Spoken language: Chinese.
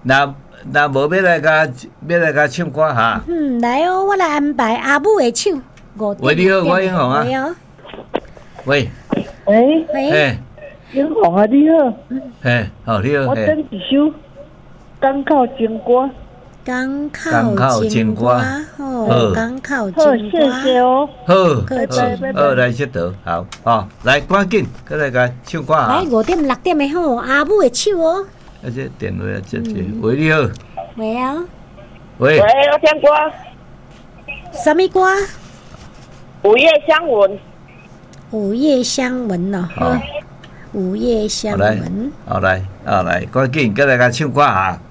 那无要来甲唱歌哈。 来哦，我来安排阿母的手。 喂，你好，我英雄啊。喂。 喂。 嘿。 英雄啊，你好。 嘿，好，你好。 我等一首港口情歌。 港口情歌，好，港口情歌， 好，谢谢哦。 好，来接到，好，哦，来赶紧，过来甲唱歌啊。 来5点6点的吼，阿母的手哦。 啊，这电话啊，接。喂，你好。 喂啊。 喂， 我听歌。 什么歌？ 午夜香吻。 午夜香吻哦。午夜香吻。 好来，赶紧过来甲唱歌啊。